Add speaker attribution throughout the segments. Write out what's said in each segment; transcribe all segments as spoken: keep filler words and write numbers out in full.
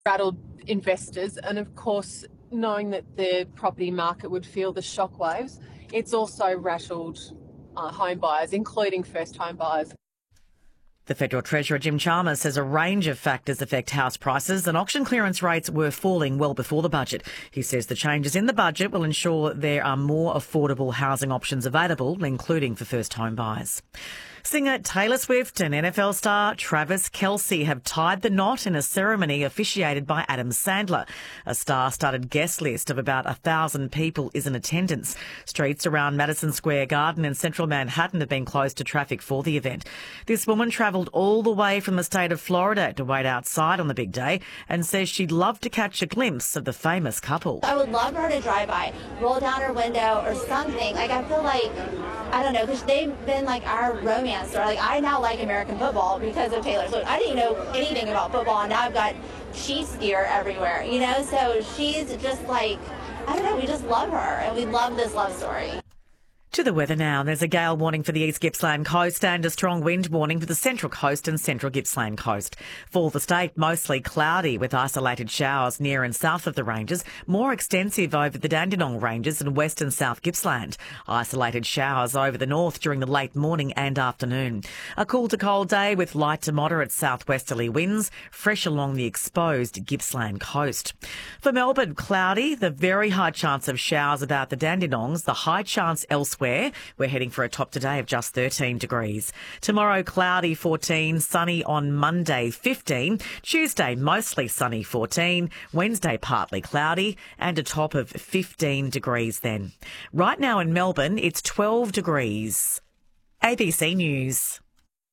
Speaker 1: rattled investors, and of course, knowing that the property market would feel the shockwaves, it's also rattled uh, home buyers, including first home buyers.
Speaker 2: The Federal Treasurer Jim Chalmers says a range of factors affect house prices and auction clearance rates were falling well before the budget. He says the changes in the budget will ensure there are more affordable housing options available, including for first home buyers. Singer Taylor Swift and N F L star Travis Kelce have tied the knot in a ceremony officiated by Adam Sandler. A star-studded guest list of about a thousand people is in attendance. Streets around Madison Square Garden in central Manhattan have been closed to traffic for the event. This woman travelled all the way from the state of Florida to wait outside on the big day and says she'd love to catch a glimpse of the famous couple.
Speaker 3: I would love her to drive by, roll down her window or something. Like, I feel like, I don't know, because they've been like our romance. Or like, I now like American football because of Taylor Swift. I didn't know anything about football, and now I've got Chiefs gear everywhere, you know? So she's just like, I don't know, we just love her, and we love this love story.
Speaker 2: To the weather now. There's a gale warning for the East Gippsland coast and a strong wind warning for the Central Coast and Central Gippsland coast. For the state, mostly cloudy with isolated showers near and south of the ranges, more extensive over the Dandenong ranges and west and south Gippsland. Isolated showers over the north during the late morning and afternoon. A cool to cold day with light to moderate southwesterly winds, fresh along the exposed Gippsland coast. For Melbourne, cloudy, the very high chance of showers about the Dandenongs, the high chance elsewhere. We're heading for a top today of just thirteen degrees. Tomorrow, cloudy fourteen, sunny on Monday fifteen, Tuesday mostly sunny fourteen, Wednesday partly cloudy and a top of fifteen degrees then. Right now in Melbourne, it's twelve degrees. A B C News.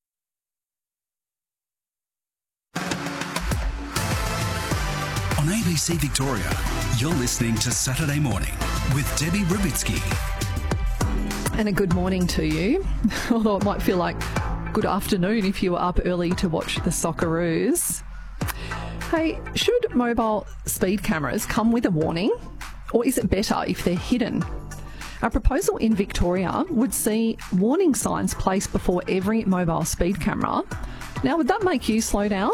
Speaker 4: On A B C Victoria, you're listening to Saturday Morning with Debbie Rubitsky.
Speaker 5: And a good morning to you, although it might feel like good afternoon if you were up early to watch the Socceroos. Hey, should mobile speed cameras come with a warning, or is it better if they're hidden? A proposal in Victoria would see warning signs placed before every mobile speed camera. Now, would that make you slow down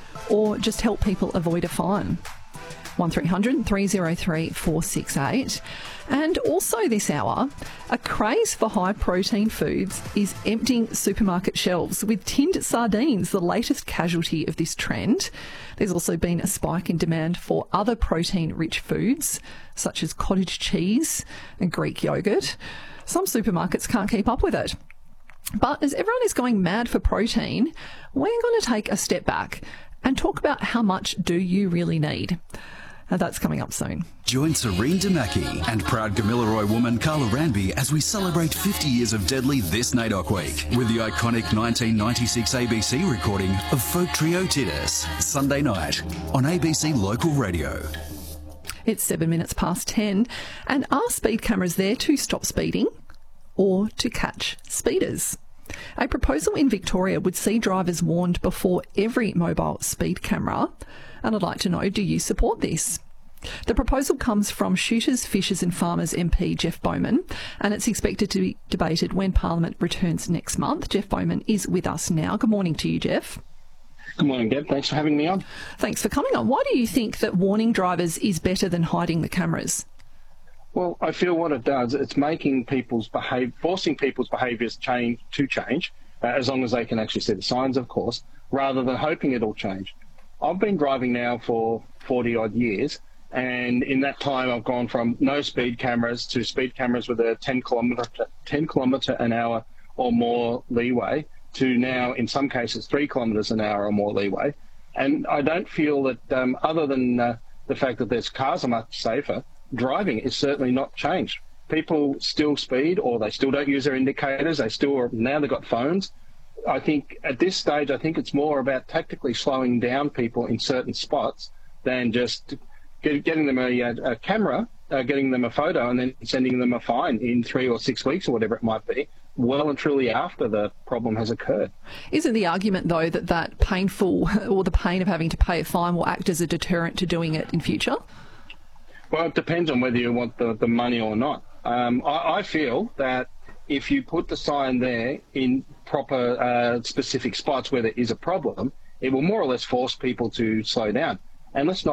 Speaker 5: or just help people avoid a fine? one three hundred, three oh three, four six eight. And also this hour, a craze for high-protein foods is emptying supermarket shelves, with tinned sardines the latest casualty of this trend. There's also been a spike in demand for other protein-rich foods, such as cottage cheese and Greek yoghurt. Some supermarkets can't keep up with it. But as everyone is going mad for protein, we're going to take a step back and talk about how much do you really need. Now, that's coming up soon.
Speaker 4: Join Serene Damaki and proud Gamilaroi woman Carla Ranby as we celebrate fifty years of Deadly this NAIDOC week with the iconic nineteen ninety-six A B C recording of folk trio Titus, Sunday night on A B C Local Radio.
Speaker 5: It's seven minutes past ten, and are speed cameras there to stop speeding or to catch speeders? A proposal in Victoria would see drivers warned before every mobile speed camera, and I'd like to know, do you support this? The proposal comes from Shooters, Fishers and Farmers M P Jeff Bowman, and it's expected to be debated when Parliament returns next month. Jeff Bowman is with us now. Good morning to you, Jeff.
Speaker 6: Good morning, Deb. Thanks for having me on.
Speaker 5: Thanks for coming on. Why do you think that warning drivers is better than hiding the cameras?
Speaker 6: Well, I feel what it does, it's making people's behave, forcing people's behaviours change to change, uh, as long as they can actually see the signs, of course, rather than hoping it'll change. I've been driving now for forty odd years, and in that time I've gone from no speed cameras to speed cameras with a ten kilometre, ten kilometre an hour or more leeway, to now, in some cases, three kilometres an hour or more leeway. And I don't feel that, um, other than uh, the fact that there's cars are much safer, driving is certainly not changed. People still speed, or they still don't use their indicators. They still are, now they've got phones. I think at this stage, I think it's more about tactically slowing down people in certain spots than just get, getting them a, a camera, uh, getting them a photo, and then sending them a fine in three or six weeks or whatever it might be, well and truly after the problem has occurred.
Speaker 5: Isn't the argument, though, that that painful or the pain of having to pay a fine will act as a deterrent to doing it in future?
Speaker 6: Well, it depends on whether you want the, the money or not. Um, I, I feel that if you put the sign there in proper uh, specific spots where there is a problem, it will more or less force people to slow down. And let's not